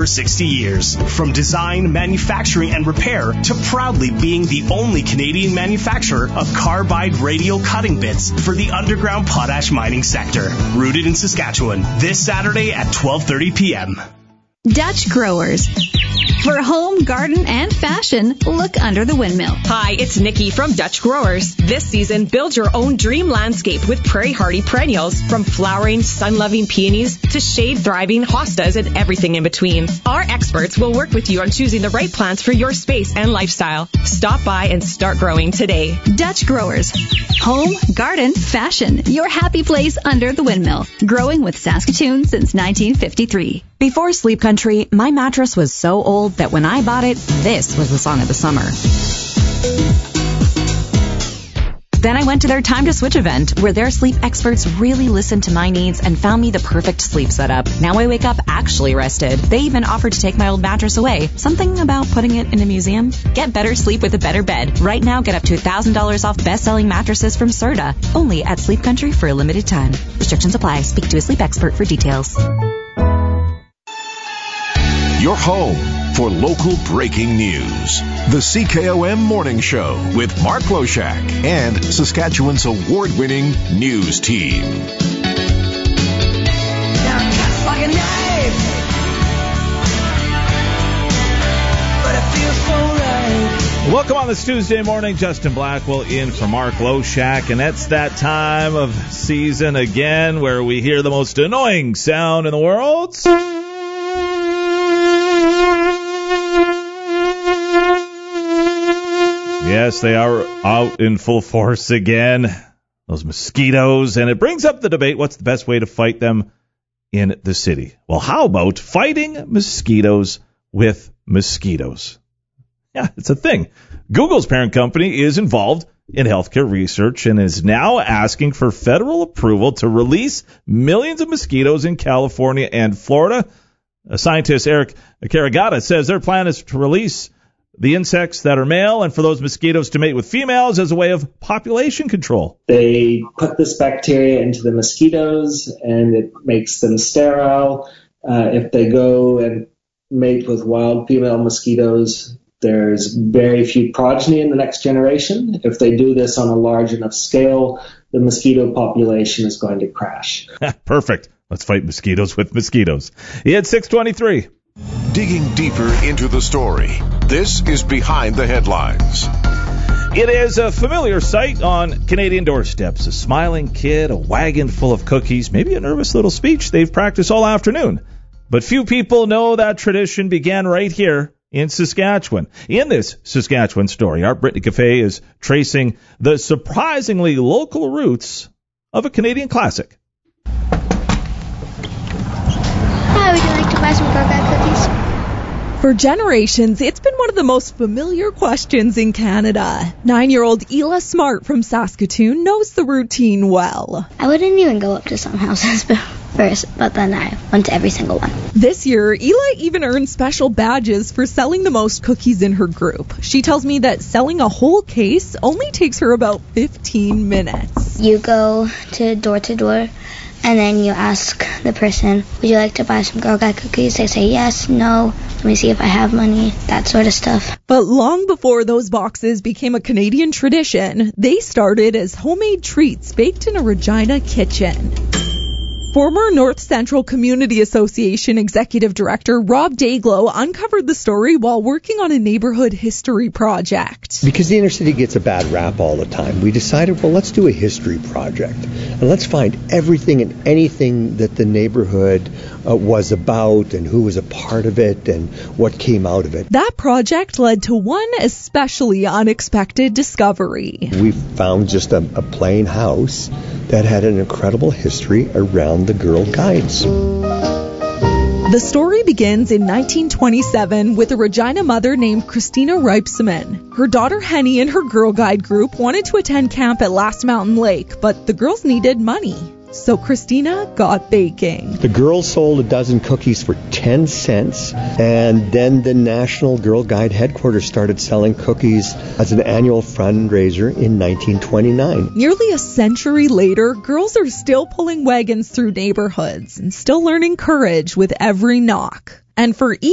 for 60 years. From design, manufacturing, and repair to proudly being the only Canadian manufacturer of carbide radial cutting bits for the underground potash mining sector. Rooted in Saskatchewan, this Saturday at 12:30 p.m. Dutch Growers. For home, garden, and fashion, look under the windmill. Hi, it's Nikki from Dutch Growers. This season, build your own dream landscape with prairie hardy perennials, from flowering, sun-loving peonies to shade-thriving hostas and everything in between. Our experts will work with you on choosing the right plants for your space and lifestyle. Stop by and start growing today. Dutch Growers. Home, garden, fashion. Your happy place under the windmill. Growing with Saskatoon since 1953. Before Sleep Country, my mattress was so old that when I bought it, this was the song of the summer. Then I went to their Time to Switch event, where their sleep experts really listened to my needs and found me the perfect sleep setup. Now I wake up actually rested. They even offered to take my old mattress away. Something about putting it in a museum? Get better sleep with a better bed. Right now, get up to $1,000 off best-selling mattresses from Serta. Only at Sleep Country for a limited time. Restrictions apply. Speak to a sleep expert for details. Your home for local breaking news. The CKOM Morning Show with Mark Loshak and Saskatchewan's award-winning news team. Now it cuts like a knife, but it feels so right. Welcome on this Tuesday morning. Justin Blackwell in for Mark Loshak, and it's that time of season again where we hear the most annoying sound in the world. Yes, they are out in full force again, those mosquitoes, and it brings up the debate, what's the best way to fight them in the city? Well, how about fighting mosquitoes with mosquitoes? Yeah, it's a thing. Google's parent company is involved in healthcare research and is now asking for federal approval to release millions of mosquitoes in California and Florida. Scientist Eric Carragata says their plan is to release the insects that are male and for those mosquitoes to mate with females as a way of population control. They put this bacteria into the mosquitoes and it makes them sterile. If they go and mate with wild female mosquitoes, there's very few progeny in the next generation. If they do this on a large enough scale, the mosquito population is going to crash. Perfect. Let's fight mosquitoes with mosquitoes. It's 6:23. Digging deeper into the story, this is Behind the Headlines. It is a familiar sight on Canadian doorsteps. A smiling kid, a wagon full of cookies, maybe a nervous little speech they've practiced all afternoon. But few people know that tradition began right here in Saskatchewan. In this Saskatchewan story, our Brittany Cafe is tracing the surprisingly local roots of a Canadian classic. Hi, would you like to buy some Girl Guide cookies? For generations, it's been one of the most familiar questions in Canada. 9-year-old Ela Smart from Saskatoon knows the routine well. I wouldn't even go up to some houses first, but then I went to every single one. This year, Ela even earned special badges for selling the most cookies in her group. She tells me that selling a whole case only takes her about 15 minutes. You go to door, and then you ask the person, would you like to buy some Girl Guide cookies? They say yes, no, let me see if I have money, that sort of stuff. But long before those boxes became a Canadian tradition, they started as homemade treats baked in a Regina kitchen. Former North Central Community Association Executive Director Rob Dayglow uncovered the story while working on a neighborhood history project. Because the inner city gets a bad rap all the time, we decided, well, let's do a history project. And let's find everything and anything that the neighborhood was about and who was a part of it and what came out of it. That project led to one especially unexpected discovery. We found just a plain house that had an incredible history around the Girl Guides. The story begins in 1927 with a Regina mother named Christina Reipseman. Her daughter Henny and her Girl Guide group wanted to attend camp at Last Mountain Lake, but the girls needed money. So Christina got baking. The girls sold a dozen cookies for 10 cents, and then the National Girl Guide headquarters started selling cookies as an annual fundraiser in 1929. Nearly a century later, girls are still pulling wagons through neighborhoods and still learning courage with every knock. And for